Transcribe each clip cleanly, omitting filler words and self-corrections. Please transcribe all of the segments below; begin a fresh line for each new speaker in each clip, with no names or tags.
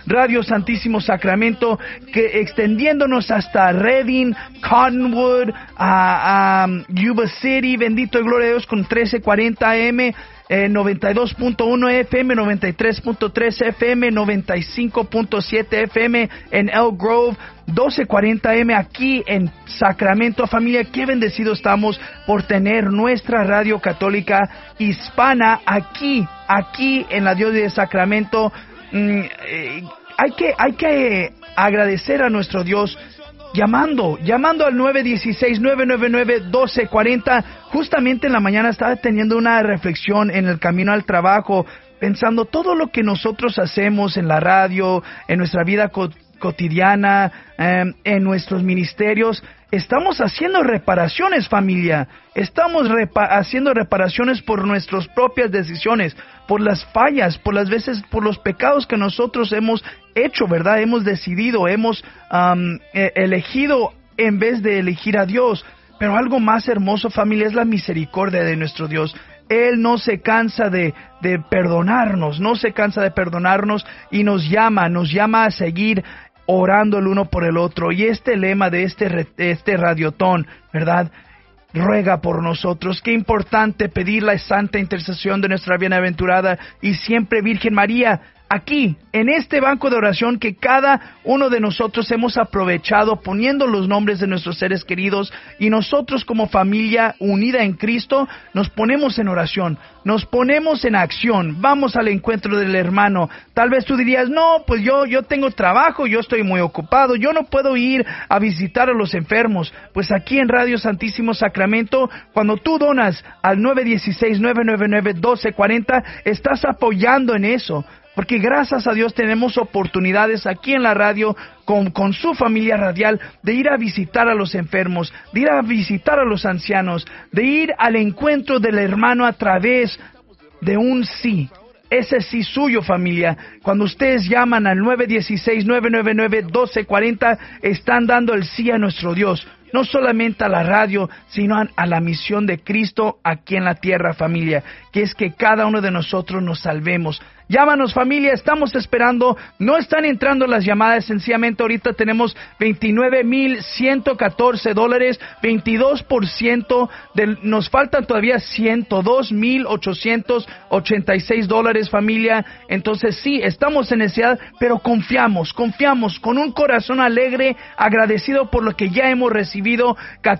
Radio Santísimo Sacramento, que extendiéndonos hasta Redding, Cottonwood, Yuba City, bendito y gloria a Dios, con 1340 AM, 92.1 FM, 93.3 FM, 95.7 FM en Elk Grove, 1240 AM aquí en Sacramento. Familia, qué bendecidos estamos por tener nuestra radio católica hispana aquí en la diócesis de Sacramento. Hay que agradecer a nuestro Dios llamando al 916-999-1240. Justamente en la mañana estaba teniendo una reflexión en el camino al trabajo, pensando todo lo que nosotros hacemos en la radio, en nuestra vida cotidiana, en nuestros ministerios. Estamos haciendo reparaciones, familia. Estamos haciendo reparaciones por nuestras propias decisiones, por las fallas, por las veces, por los pecados que nosotros hemos hecho, ¿verdad? Hemos decidido, hemos elegido en vez de elegir a Dios. Pero algo más hermoso, familia, es la misericordia de nuestro Dios. Él no se cansa de perdonarnos, y nos llama a seguir orando el uno por el otro. Y este lema de este radiotón, ¿verdad?, ruega por nosotros. Qué importante pedir la santa intercesión de nuestra bienaventurada y siempre Virgen María, aquí, en este banco de oración que cada uno de nosotros hemos aprovechado poniendo los nombres de nuestros seres queridos, y nosotros como familia unida en Cristo nos ponemos en oración, nos ponemos en acción, vamos al encuentro del hermano. Tal vez tú dirías, no, pues yo tengo trabajo, yo estoy muy ocupado, yo no puedo ir a visitar a los enfermos. Pues aquí en Radio Santísimo Sacramento, cuando tú donas al 916-999-1240, estás apoyando en eso. Porque gracias a Dios tenemos oportunidades aquí en la radio con su familia radial de ir a visitar a los enfermos, de ir a visitar a los ancianos, de ir al encuentro del hermano a través de un sí. Ese sí suyo, familia. Cuando ustedes llaman al 916-999-1240, están dando el sí a nuestro Dios. No solamente a la radio, sino a la misión de Cristo aquí en la tierra, familia, que es que cada uno de nosotros nos salvemos. Llámanos, familia, estamos esperando. No están entrando las llamadas, sencillamente ahorita tenemos $29,114, 22%, nos faltan todavía $102,886, familia. Entonces sí, estamos en necesidad, pero confiamos con un corazón alegre, agradecido por lo que ya hemos recibido,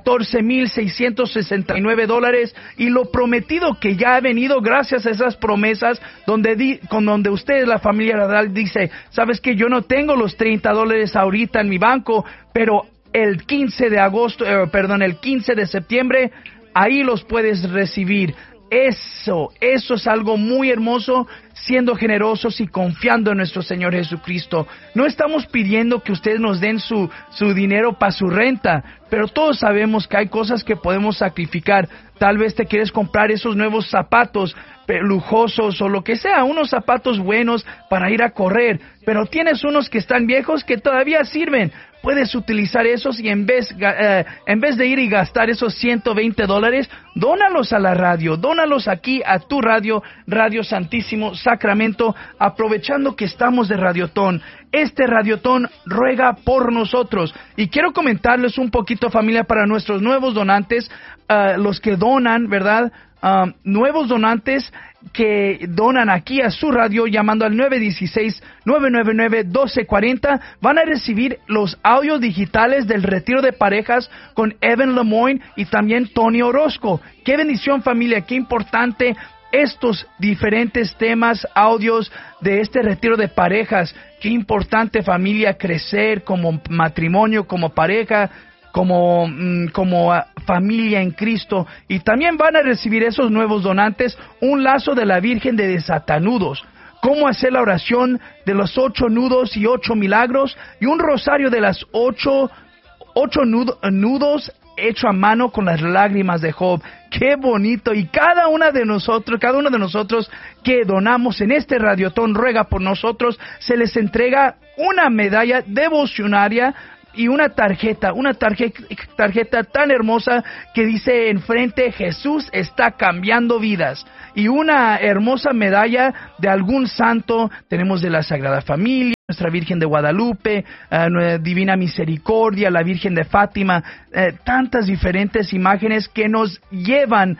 $14,669, y lo prometido que ya ha venido gracias a esas promesas, donde ustedes, la familia radial, dice, sabes que yo no tengo los $30 ahorita en mi banco, pero el 15 de septiembre, ahí los puedes recibir. Eso es algo muy hermoso, siendo generosos y confiando en nuestro Señor Jesucristo. No estamos pidiendo que ustedes nos den su dinero para su renta, pero todos sabemos que hay cosas que podemos sacrificar. Tal vez te quieres comprar esos nuevos zapatos lujosos o lo que sea, unos zapatos buenos para ir a correr, pero tienes unos que están viejos que todavía sirven. Puedes utilizar esos y en vez de ir y gastar esos $120, dónalos a la radio, dónalos aquí a tu radio, Radio Santísimo Sacramento, aprovechando que estamos de radiotón. Este radiotón ruega por nosotros. Y quiero comentarles un poquito, familia, para nuestros nuevos donantes, los que donan, ¿verdad? Nuevos donantes que donan aquí a su radio llamando al 916-999-1240 van a recibir los audios digitales del retiro de parejas con Evan Lemoyne y también Tony Orozco. Qué bendición, familia, qué importante estos diferentes temas, audios de este retiro de parejas. Qué importante, familia, crecer como matrimonio, como pareja, como familia en Cristo. Y también van a recibir esos nuevos donantes un lazo de la Virgen de Desatanudos, cómo hacer la oración de los 8 nudos y 8 milagros, y un rosario de las 8 nudos hecho a mano con las lágrimas de Job. ¡Qué bonito! Y cada uno de nosotros que donamos en este radiotón ruega por nosotros, se les entrega una medalla devocionaria y una tarjeta tan hermosa que dice enfrente: Jesús está cambiando vidas. Y una hermosa medalla de algún santo. Tenemos de la Sagrada Familia, nuestra Virgen de Guadalupe, Divina Misericordia, la Virgen de Fátima, tantas diferentes imágenes que nos llevan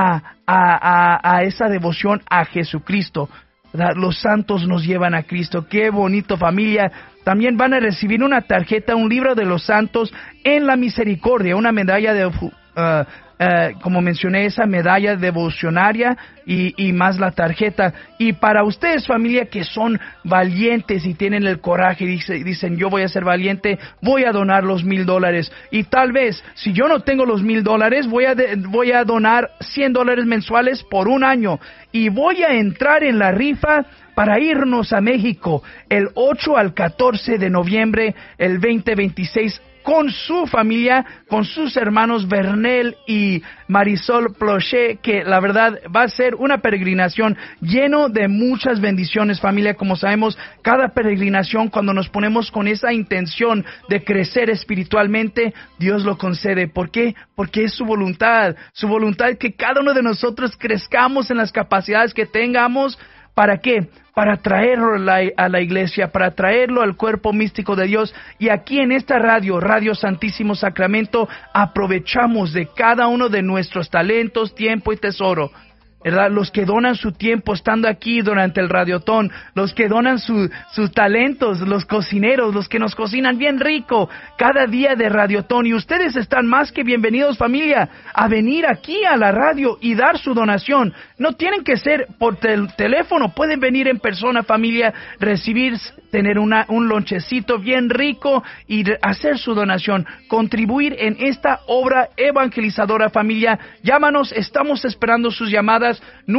a esa devoción a Jesucristo. ¿Verdad? Los santos nos llevan a Cristo. ¡Qué bonito, familia! También van a recibir una tarjeta, un libro de los santos en la misericordia, una medalla de... como mencioné, esa medalla devocionaria y más la tarjeta. Y para ustedes, familia, que son valientes y tienen el coraje, dicen, yo voy a ser valiente, voy a donar los $1,000. Y tal vez, si yo no tengo los $1,000, voy a donar $100 mensuales por un año. Y voy a entrar en la rifa para irnos a México el 8 al 14 de noviembre, el 2026, con su familia, con sus hermanos Bernel y Marisol Plochet, que la verdad va a ser una peregrinación lleno de muchas bendiciones, familia. Como sabemos, cada peregrinación, cuando nos ponemos con esa intención de crecer espiritualmente, Dios lo concede. ¿Por qué? Porque es su voluntad que cada uno de nosotros crezcamos en las capacidades que tengamos. ¿Para qué? Para traerlo a la iglesia, para traerlo al cuerpo místico de Dios. Y aquí en esta Radio Santísimo Sacramento, aprovechamos de cada uno de nuestros talentos, tiempo y tesoro, ¿verdad? Los que donan su tiempo estando aquí durante el Radiotón, los que donan sus talentos, los cocineros, los que nos cocinan bien rico cada día de Radiotón. Y ustedes están más que bienvenidos, familia, a venir aquí a la radio y dar su donación. No tienen que ser por teléfono, pueden venir en persona, familia, tener un lonchecito bien rico y hacer su donación, contribuir en esta obra evangelizadora, familia. Llámanos, estamos esperando sus llamadas.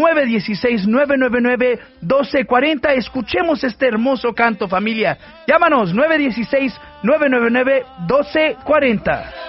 916-999-1240. Escuchemos este hermoso canto, familia. Llámanos, 916-999-1240.